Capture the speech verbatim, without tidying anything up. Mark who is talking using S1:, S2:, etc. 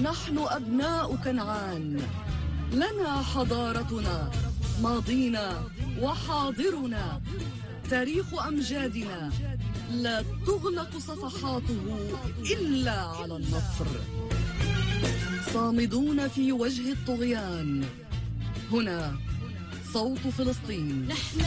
S1: نحن أبناء كنعان، لنا حضارتنا، ماضينا وحاضرنا، تاريخ أمجادنا لا تغلق صفحاته إلا على النصر. صامدون في وجه الطغيان، هنا صوت فلسطين.